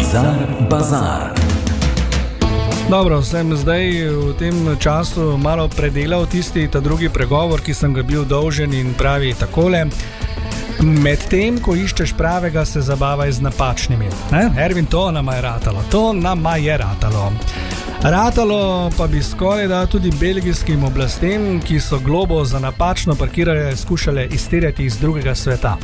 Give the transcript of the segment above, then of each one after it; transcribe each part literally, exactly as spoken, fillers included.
Bizar Bazar. Dobro, sem zdaj v tem času malo predelal tisti ta drugi pregovor, ki sem ga bil dolžen, in pravi takole: med tem, ko iščeš pravega, se zabavaj z napačnimi. Ne? Ervin, to nama je ratalo, to nama je ratalo. Ratalo pa bi skoraj da tudi belgijskim oblastem, ki so globo za napačno parkiranje skušale izterjati iz drugega sveta.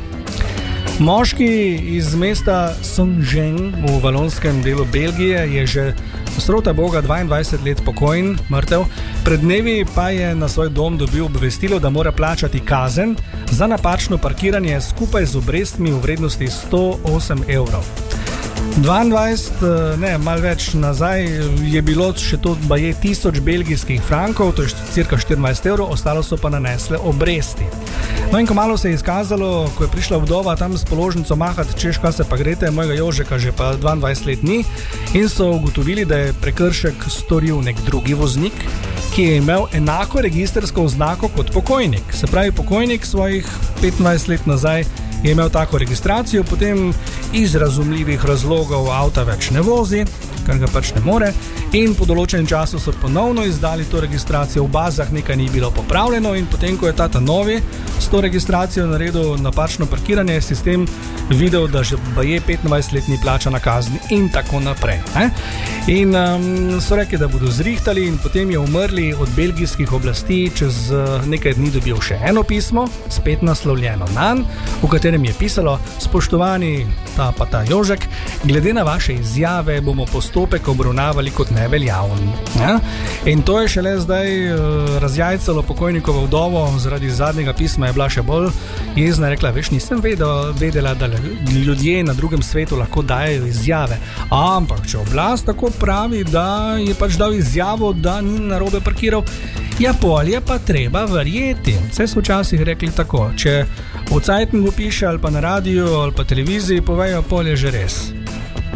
Moški iz mesta Saint-Jean v valonskem delu Belgije je že srota boga dvaindvajset let pokojen, mrtev, pred dnevi pa je na svoj dom dobil obvestilo, da mora plačati kazen za napačno parkiranje skupaj z obrestmi v vrednosti sto osem evrov. dvaindvajset, ne, malo več nazaj je bilo še to baje tisoč belgijskih frankov, to je cirka štirinajst evrov, ostalo so pa nanesle obresti. No in ko malo se je izkazalo, ko je prišla vdova tam s položnico mahati, češ, kaj se pa grete, mojega Jožeka že pa dvaindvajset let ni, in so ugotovili, da je prekršek storil nek drugi voznik, ki je imel enako registrsko oznako kot pokojnik. Se pravi, pokojnik svojih petnajst let nazaj je imel tako registracijo, potem iz razumljivih razlogov avta več ne vozi, kar ga pač ne more, in po določenem času so ponovno izdali to registracijo, v bazah nekaj ni bilo popravljeno, in potem, ko je ta ta novi s to registracijo naredil napačno parkiranje, je sistem videl, da že baje petindvajset let ni plačana kazni in tako naprej. Ne? In um, so rekli, da bodo zrihtali, in potem je umrli od belgijskih oblasti čez uh, nekaj dni dobil še eno pismo, spet naslovljeno nanj, v katerem je pisalo: spoštovani ta pa ta Jožek, glede na vaše izjave bomo postopek obravnavali kot neveljaven. Ja? In to je šele zdaj uh, razjajcalo pokojnikovo vdovo, zaradi zadnjega pisma je bila še bolj jezna, rekla: veš, nisem vedela, vedela, da ljudje na drugem svetu lahko dajo izjave, ampak če oblast tako pravi, da je pač dal izjavo, da ni narobe parkiral, ja, pol je pa treba verjeti. Vse so včasih rekli tako, če v Cajtngu piše ali pa na radiju ali pa televiziji povejo, pol je že res.